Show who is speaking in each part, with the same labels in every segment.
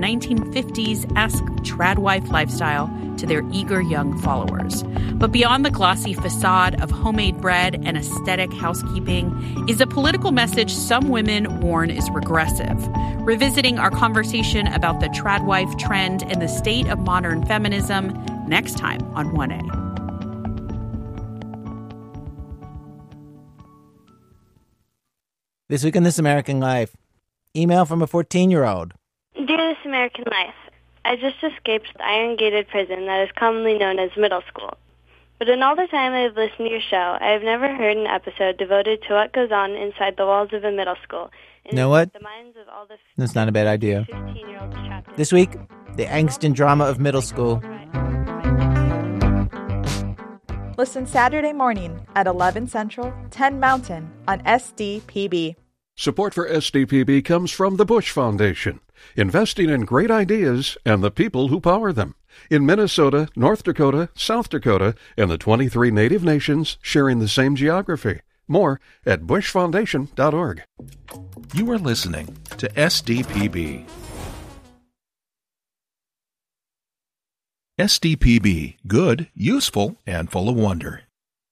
Speaker 1: 1950s-esque tradwife lifestyle to their eager young followers. But beyond the glossy facade of homemade bread and aesthetic housekeeping is a political message some women warn is regressive. Revisiting our conversation about the tradwife trend and the state of modern feminism next time on 1A.
Speaker 2: This week in This American Life, email from a 14-year-old.
Speaker 3: Dear This American Life, I just escaped the iron-gated prison that is commonly known as middle school. But in all the time I have listened to your show, I have never heard an episode devoted to what goes on inside the walls of a middle school.
Speaker 2: You know what?
Speaker 3: The minds of all the
Speaker 2: That's not a bad idea.
Speaker 3: 15-year-olds trapped.
Speaker 2: This week, the angst and drama of middle school.
Speaker 4: Listen Saturday morning at 11 Central, 10 Mountain on SDPB.
Speaker 5: Support for SDPB comes from the Bush Foundation, investing in great ideas and the people who power them. In Minnesota, North Dakota, South Dakota, and the 23 native nations sharing the same geography. More at bushfoundation.org.
Speaker 6: You are listening to SDPB. SDPB, good, useful, and full of wonder.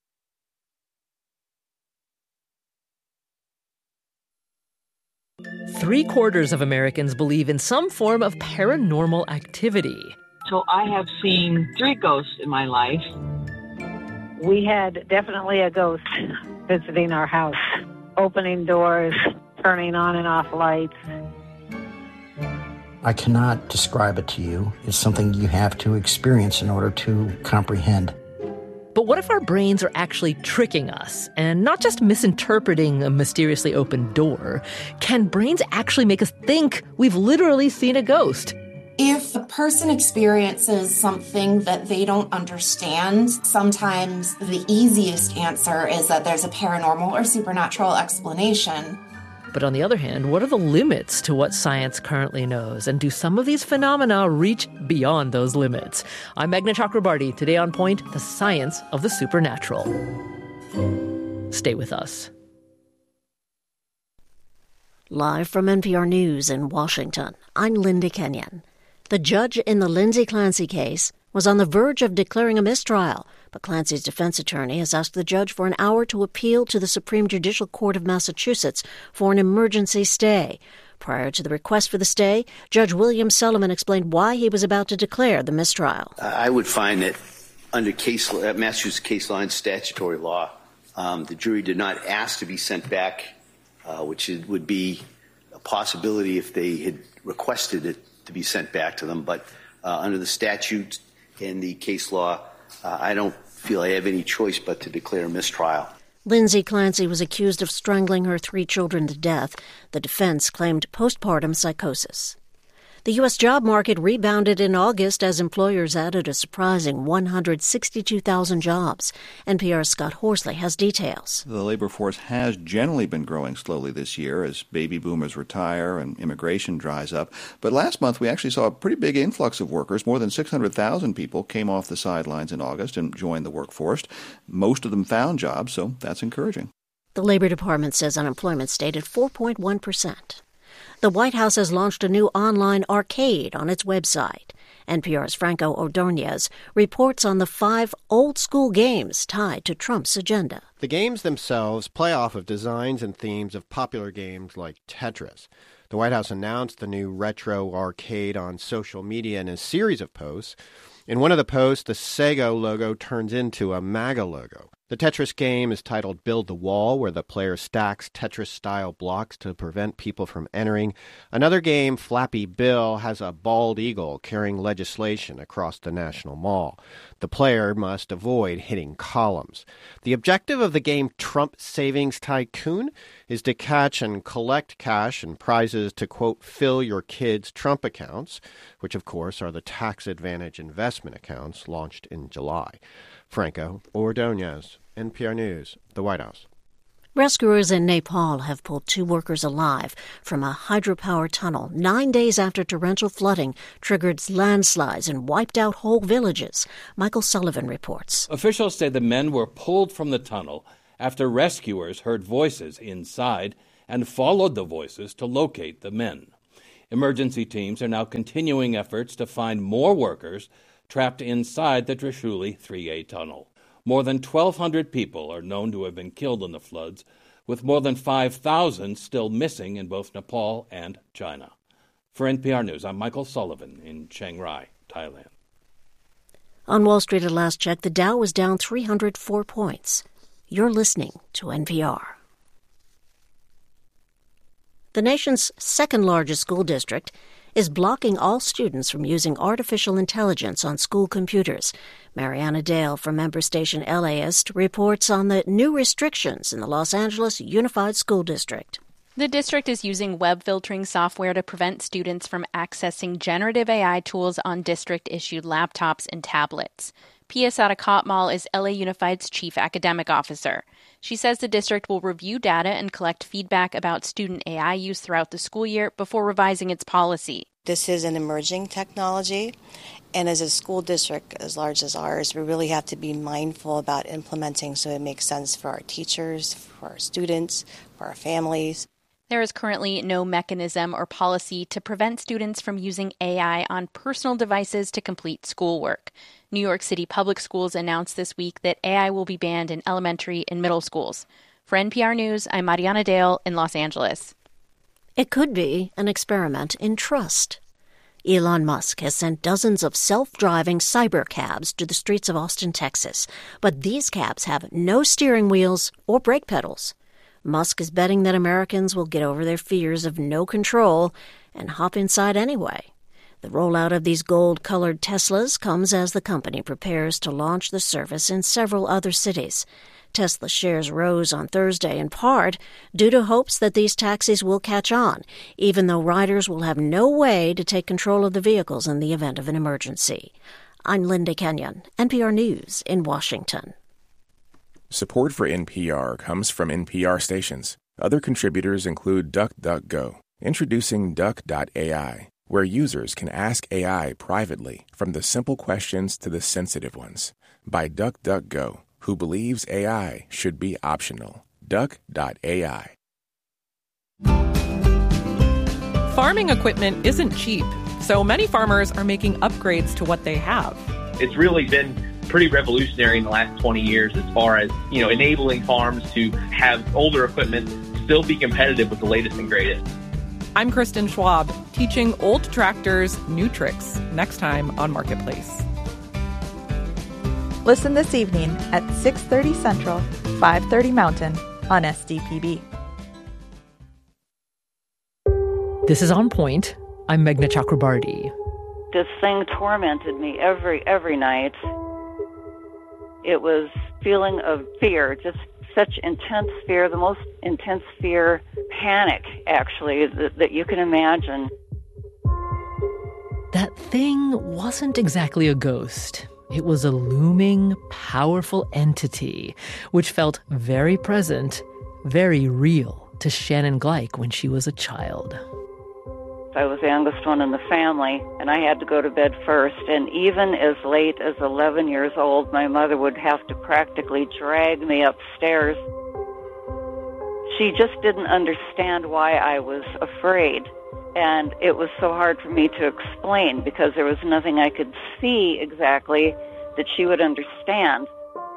Speaker 7: Three-quarters of Americans believe in some form of paranormal activity.
Speaker 8: So I have seen 3 ghosts in my life.
Speaker 9: We had definitely a ghost visiting our house, opening doors, turning on and off lights.
Speaker 10: I cannot describe it to you. It's something you have to experience in order to comprehend.
Speaker 7: But what if our brains are actually tricking us and not just misinterpreting a mysteriously opened door? Can brains actually make us think we've literally seen a ghost?
Speaker 11: If the person experiences something that they don't understand, sometimes the easiest answer is that there's a paranormal or supernatural explanation.
Speaker 7: But on the other hand, what are the limits to what science currently knows? And do some of these phenomena reach beyond those limits? I'm Meghna Chakrabarty. Today on Point, the science of the supernatural. Stay with us.
Speaker 12: Live from NPR News in Washington, I'm Linda Kenyon. The judge in the Lindsay Clancy case was on the verge of declaring a mistrial, but Clancy's defense attorney has asked the judge for an hour to appeal to the Supreme Judicial Court of Massachusetts for an emergency stay. Prior to the request for the stay, Judge William Sullivan explained why he was about to declare the mistrial.
Speaker 13: I would find that under Massachusetts case law and statutory law, the jury did not ask to be sent back, which would be a possibility if they had requested it to be sent back to them. But under the statute and the case law, I don't feel I have any choice but to declare a mistrial.
Speaker 12: Lindsay Clancy was accused of strangling her 3 children to death. The defense claimed postpartum psychosis. The U.S. job market rebounded in August as employers added a surprising 162,000 jobs. NPR's Scott Horsley has details.
Speaker 14: The labor force has generally been growing slowly this year as baby boomers retire and immigration dries up. But last month, we actually saw a pretty big influx of workers. More than 600,000 people came off the sidelines in August and joined the workforce. Most of them found jobs, so that's encouraging.
Speaker 12: The Labor Department says unemployment stayed at 4.1%. The White House has launched a new online arcade on its website. NPR's Franco Ordonez reports on the 5 old-school games tied to Trump's agenda.
Speaker 15: The games themselves play off of designs and themes of popular games like Tetris. The White House announced the new retro arcade on social media in a series of posts. In one of the posts, the Sega logo turns into a MAGA logo. The Tetris game is titled Build the Wall, where the player stacks Tetris-style blocks to prevent people from entering. Another game, Flappy Bill, has a bald eagle carrying legislation across the National Mall. The player must avoid hitting columns. The objective of the game Trump Savings Tycoon is to catch and collect cash and prizes to, quote, fill your kids' Trump accounts, which, of course, are the tax advantage investment accounts launched in July. Franco Ordonez, NPR News, the White House.
Speaker 12: Rescuers in Nepal have pulled 2 workers alive from a hydropower tunnel 9 days after torrential flooding triggered landslides and wiped out whole villages. Michael Sullivan reports.
Speaker 16: Officials say the men were pulled from the tunnel after rescuers heard voices inside and followed the voices to locate the men. Emergency teams are now continuing efforts to find more workers trapped inside the Trishuli 3A tunnel. More than 1,200 people are known to have been killed in the floods, with more than 5,000 still missing in both Nepal and China. For NPR News, I'm Michael Sullivan in Chiang Rai, Thailand.
Speaker 12: On Wall Street at last check, the Dow was down 304 points. You're listening to NPR. The nation's second-largest school district is blocking all students from using artificial intelligence on school computers. Mariana Dale from member station LAist reports on the new restrictions in the Los Angeles Unified School District.
Speaker 17: The district is using web filtering software to prevent students from accessing generative AI tools on district-issued laptops and tablets. Pia Sadakotmal is LA Unified's chief academic officer. She says the district will review data and collect feedback about student AI use throughout the school year before revising its policy.
Speaker 18: This is an emerging technology, and as a school district as large as ours, we really have to be mindful about implementing so it makes sense for our teachers, for our students, for our families.
Speaker 17: There is currently no mechanism or policy to prevent students from using AI on personal devices to complete schoolwork. New York City Public Schools announced this week that AI will be banned in elementary and middle schools. For NPR News, I'm Mariana Dale in Los Angeles.
Speaker 12: It could be an experiment in trust. Elon Musk has sent dozens of self-driving cyber cabs to the streets of Austin, Texas. But these cabs have no steering wheels or brake pedals. Musk is betting that Americans will get over their fears of no control and hop inside anyway. The rollout of these gold-colored Teslas comes as the company prepares to launch the service in several other cities. Tesla shares rose on Thursday in part due to hopes that these taxis will catch on, even though riders will have no way to take control of the vehicles in the event of an emergency. I'm Linda Kenyon, NPR News in Washington.
Speaker 19: Support for NPR comes from NPR stations. Other contributors include DuckDuckGo, introducing Duck.ai, where users can ask AI privately, from the simple questions to the sensitive ones, by DuckDuckGo, who believes AI should be optional. Duck.ai.
Speaker 20: Farming equipment isn't cheap, so many farmers are making upgrades to what they have.
Speaker 21: It's really been pretty revolutionary in the last 20 years as far as, enabling farms to have older equipment still be competitive with the latest and greatest.
Speaker 20: I'm Kristen Schwab, teaching old tractors new tricks, next time on Marketplace.
Speaker 4: Listen this evening at 6:30 Central, 5:30 Mountain on SDPB.
Speaker 7: This is On Point. I'm Meghna Chakrabarti.
Speaker 22: This thing tormented me every night. It was feeling of fear, just such intense fear, the most intense fear, panic, actually, that you can imagine.
Speaker 7: That thing wasn't exactly a ghost. It was a looming, powerful entity, which felt very present, very real to Shannon Gleick when she was a child.
Speaker 22: I was the youngest one in the family, and I had to go to bed first. And even as late as 11 years old, my mother would have to practically drag me upstairs. She just didn't understand why I was afraid. And it was so hard for me to explain because there was nothing I could see exactly that she would understand.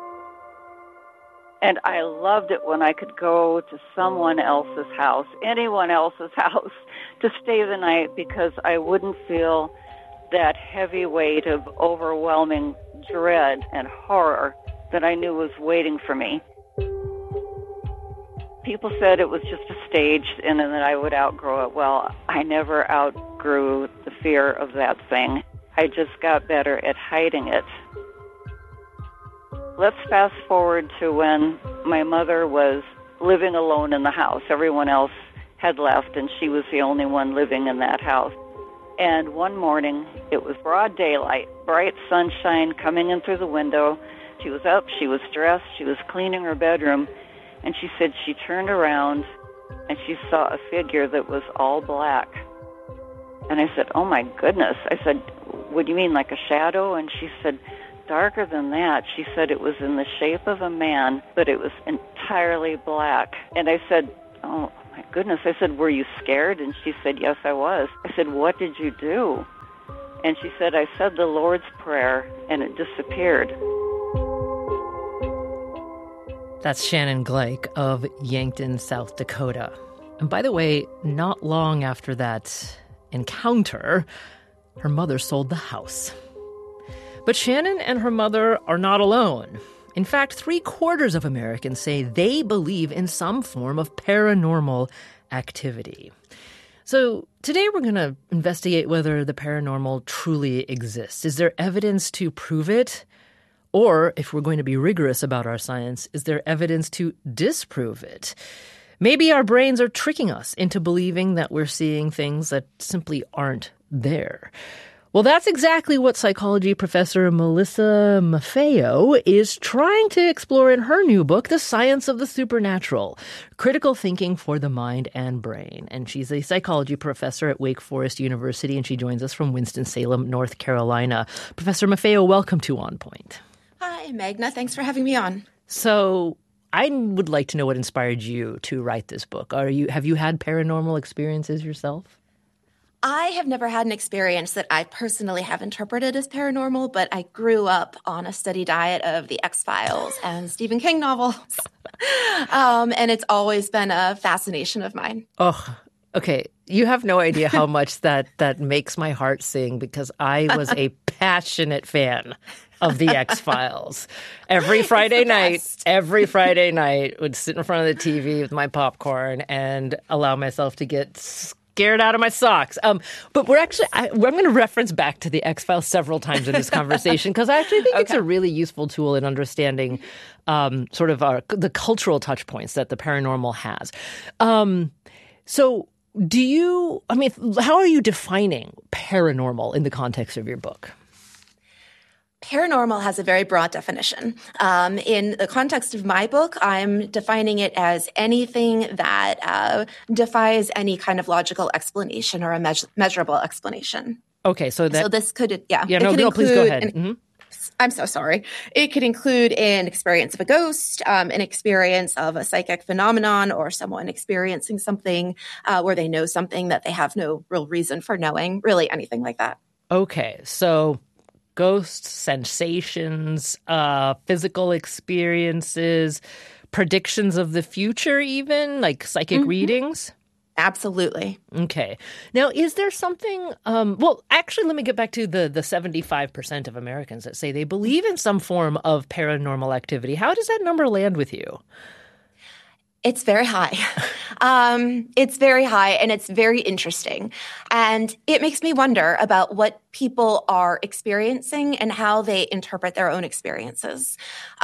Speaker 22: And I loved it when I could go to someone else's house, anyone else's house, to stay the night because I wouldn't feel that heavy weight of overwhelming dread and horror that I knew was waiting for me. People said it was just a stage and then that I would outgrow it. Well, I never outgrew the fear of that thing. I just got better at hiding it. Let's fast forward to when my mother was living alone in the house. Everyone else had left, and she was the only one living in that house. And one morning, it was broad daylight, bright sunshine coming in through the window. She was up, she was dressed, she was cleaning her bedroom, and she said she turned around and she saw a figure that was all black. And I said, oh my goodness. I said, what do you mean, like a shadow? And she said, darker than that. She said it was in the shape of a man, but it was entirely black. And I said, oh my goodness. I said, were you scared? And she said, yes, I was. I said, what did you do? And she said, I said the Lord's Prayer, and it disappeared.
Speaker 7: That's Shannon Gleick of Yankton, South Dakota. And by the way, not long after that encounter, her mother sold the house. But Shannon and her mother are not alone. In fact, 3/4 of Americans say they believe in some form of paranormal activity. So today we're going to investigate whether the paranormal truly exists. Is there evidence to prove it? Or, if we're going to be rigorous about our science, is there evidence to disprove it? Maybe our brains are tricking us into believing that we're seeing things that simply aren't there. Well, that's exactly what psychology professor Melissa Maffeo is trying to explore in her new book, The Science of the Supernatural, Critical Thinking for the Mind and Brain. And she's a psychology professor at Wake Forest University, and she joins us from Winston-Salem, North Carolina. Professor Maffeo, welcome to On Point.
Speaker 11: Hi, Magna. Thanks for having me on.
Speaker 7: So I would like to know what inspired you to write this book. Have you had paranormal experiences yourself?
Speaker 11: I have never had an experience that I personally have interpreted as paranormal, but I grew up on a steady diet of the X-Files and Stephen King novels. And it's always been a fascination of mine.
Speaker 7: Oh, okay. You have no idea how much that makes my heart sing, because I was a passionate fan of the X-Files. Every Friday night, would sit in front of the TV with my popcorn and allow myself to get scared out of my socks. But I'm going to reference back to the X-Files several times in this conversation, because I actually think it's a really useful tool in understanding the cultural touch points that the paranormal has. So how are you defining paranormal in the context of your book?
Speaker 11: Paranormal has a very broad definition. In the context of my book, I'm defining it as anything that defies any kind of logical explanation or a measurable explanation.
Speaker 7: Okay, so
Speaker 11: this could,
Speaker 7: please go ahead.
Speaker 11: I'm so sorry. It could include an experience of a ghost, an experience of a psychic phenomenon, or someone experiencing something where they know something that they have no real reason for knowing, really anything like that.
Speaker 7: Okay, so ghosts, sensations, physical experiences, predictions of the future even, like psychic readings?
Speaker 11: Absolutely.
Speaker 7: Okay. Now, is there something actually, let me get back to the 75% of Americans that say they believe in some form of paranormal activity. How does that number land with you?
Speaker 11: It's very high. It's very high, and it's very interesting. And it makes me wonder about what people are experiencing and how they interpret their own experiences.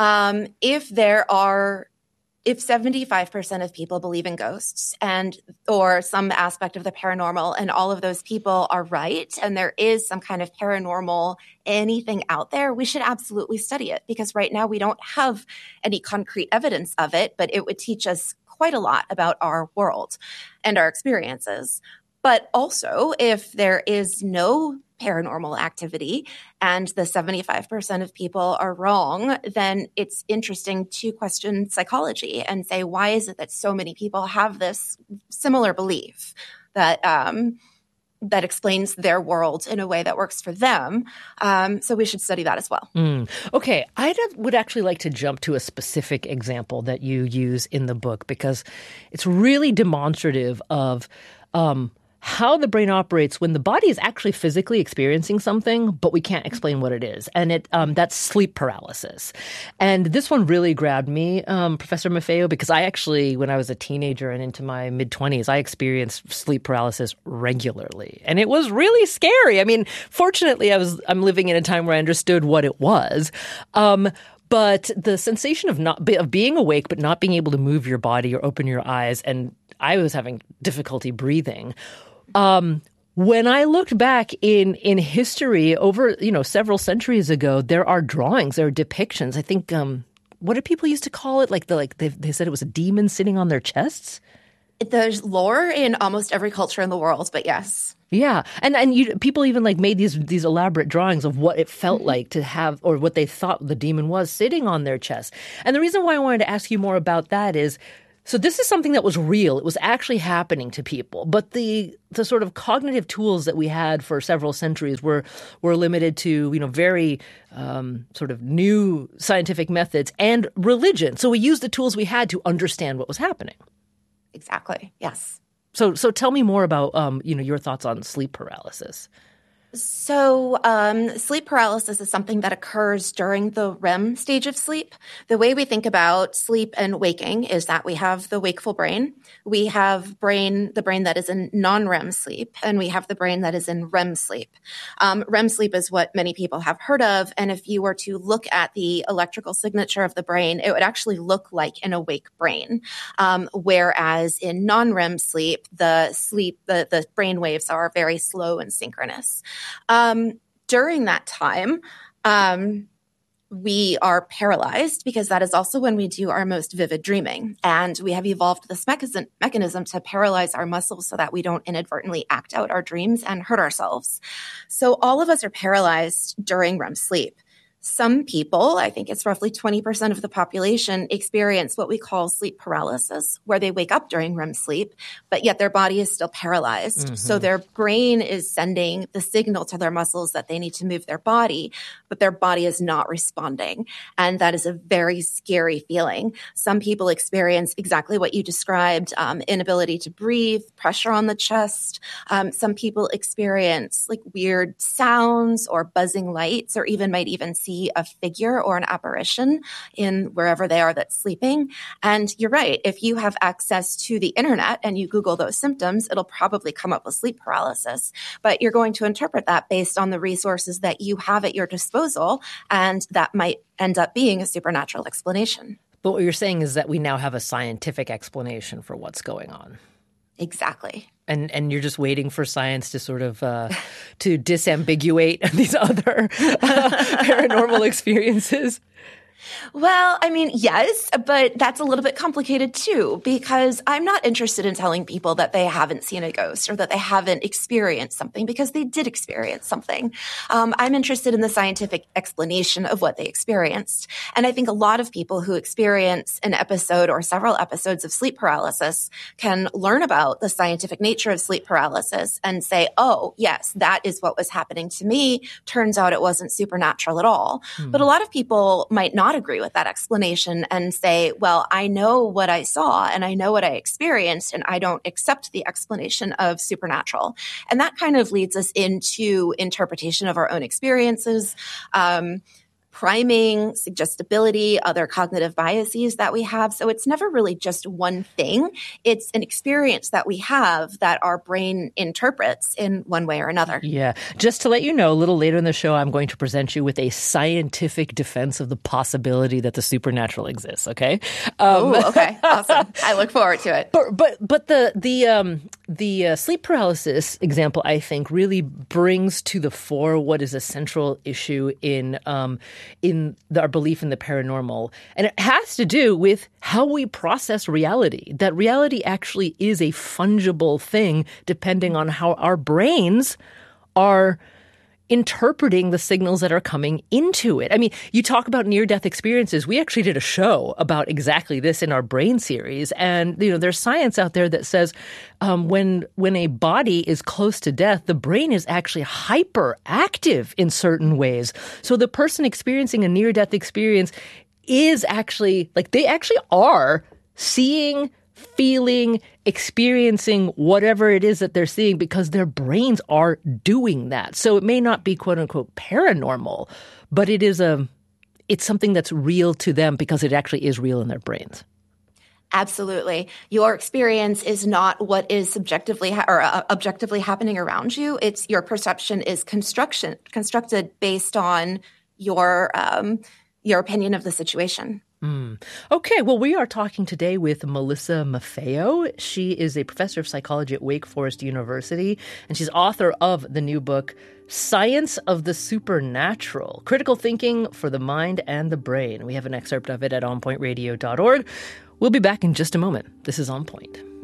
Speaker 11: If 75% of people believe in ghosts or some aspect of the paranormal, and all of those people are right, and there is some kind of paranormal anything out there, we should absolutely study it, because right now we don't have any concrete evidence of it, but it would teach us quite a lot about our world and our experiences. But also, if there is no paranormal activity and the 75% of people are wrong, then it's interesting to question psychology and say, why is it that so many people have this similar belief that that explains their world in a way that works for them? So we should study that as well.
Speaker 7: Okay. I would actually like to jump to a specific example that you use in the book, because it's really demonstrative of how the brain operates when the body is actually physically experiencing something, but we can't explain what it is. And that's sleep paralysis. And this one really grabbed me, Professor Maffeo, because I actually, when I was a teenager and into my mid-20s, I experienced sleep paralysis regularly. And it was really scary. I mean, fortunately, I'm living in a time where I understood what it was. But the sensation of being awake but not being able to move your body or open your eyes, and I was having difficulty breathing. When I looked back in history over, several centuries ago, there are drawings, there are depictions. I think, what did people used to call it? They said it was a demon sitting on their chests.
Speaker 11: There's lore in almost every culture in the world, but yes.
Speaker 7: Yeah. And people even made these elaborate drawings of what it felt like to have, or what they thought the demon was sitting on their chest. And the reason why I wanted to ask you more about that is, So this is something that was real. It was actually happening to people. But the sort of cognitive tools that we had for several centuries were limited to, very sort of new scientific methods and religion. So we used the tools we had to understand what was happening.
Speaker 11: Exactly. Yes.
Speaker 7: So tell me more about, your thoughts on sleep paralysis.
Speaker 11: So sleep paralysis is something that occurs during the REM stage of sleep. The way we think about sleep and waking is that we have the wakeful brain, we have the brain that is in non-REM sleep, and we have the brain that is in REM sleep. REM sleep is what many people have heard of, and if you were to look at the electrical signature of the brain, it would actually look like an awake brain. Whereas in non-REM sleep, the brain waves are very slow and synchronous. During that time, we are paralyzed because that is also when we do our most vivid dreaming. And we have evolved this mechanism to paralyze our muscles so that we don't inadvertently act out our dreams and hurt ourselves. So all of us are paralyzed during REM sleep. Some people, I think it's roughly 20% of the population, experience what we call sleep paralysis, where they wake up during REM sleep, but yet their body is still paralyzed. Mm-hmm. So their brain is sending the signal to their muscles that they need to move their body, but their body is not responding. And that is a very scary feeling. Some people experience exactly what you described, inability to breathe, pressure on the chest. Some people experience like weird sounds or buzzing lights, or might even see a figure or an apparition in wherever they are that's sleeping. And you're right. If you have access to the internet and you Google those symptoms, it'll probably come up with sleep paralysis. But you're going to interpret that based on the resources that you have at your disposal. And that might end up being a supernatural explanation.
Speaker 7: But what you're saying is that we now have a scientific explanation for what's going on.
Speaker 11: Exactly.
Speaker 7: And you're just waiting for science to sort of to disambiguate these other paranormal experiences?
Speaker 11: Well, I mean, yes, but that's a little bit complicated too, because I'm not interested in telling people that they haven't seen a ghost or that they haven't experienced something, because they did experience something. I'm interested in the scientific explanation of what they experienced. And I think a lot of people who experience an episode or several episodes of sleep paralysis can learn about the scientific nature of sleep paralysis and say, oh, yes, that is what was happening to me. Turns out it wasn't supernatural at all. But a lot of people might not agree with that explanation and say, well, I know what I saw and I know what I experienced, and I don't accept the explanation of supernatural. And that kind of leads us into interpretation of our own experiences, priming, suggestibility, other cognitive biases that we have. So it's never really just one thing. It's an experience that we have that our brain interprets in one way or another.
Speaker 7: Yeah. Just to let you know, a little later in the show, I'm going to present you with a scientific defense of the possibility that the supernatural exists. Okay.
Speaker 11: Okay. Awesome. I look forward to it.
Speaker 7: But the sleep paralysis example, I think, really brings to the fore what is a central issue in our belief in the paranormal. And it has to do with how we process reality, that reality actually is a fungible thing depending on how our brains are interpreting the signals that are coming into it. I mean, you talk about near-death experiences. We actually did a show about exactly this in our Brain series. And, there's science out there that says when a body is close to death, the brain is actually hyperactive in certain ways. So the person experiencing a near-death experience is actually, they actually are seeing, feeling, experiencing whatever it is that they're seeing because their brains are doing that. So it may not be quote unquote paranormal, but it's something that's real to them because it actually is real in their brains.
Speaker 11: Absolutely. Your experience is not what is subjectively or objectively happening around you. It's your perception is constructed based on your opinion of the situation.
Speaker 7: Okay, well, we are talking today with Melissa Maffeo. She is a professor of psychology at Wake Forest University, and she's author of the new book, Science of the Supernatural, Critical Thinking for the Mind and the Brain. We have an excerpt of it at onpointradio.org. We'll be back in just a moment. This is On Point.